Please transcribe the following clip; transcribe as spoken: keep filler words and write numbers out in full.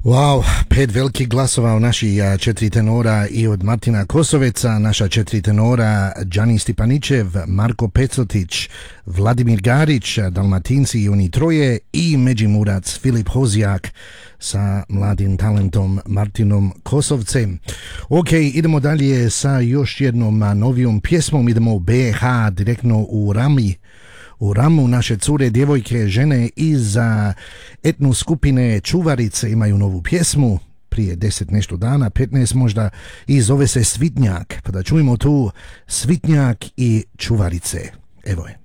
Wow, pet velikih glasova u naši a, četiri tenora i od Martina Kosoveca, naša četiri tenora Đani Stipaničev, Marko Pecotić, Vladimir Garić, Dalmatinci i oni troje i Međimurac Filip Hozijak sa mladim talentom Martinom Kosovcem. Ok, idemo dalje sa još jednom novijom pjesmom, idemo u B iH, direktno u Rami. U Ramu naše cure, djevojke, žene iz etno skupine Čuvarice imaju novu pjesmu prije deset nešto dana, petnaest možda, i zove se Svitnjak. Pa da čujemo tu Svitnjak i Čuvarice. Evo je.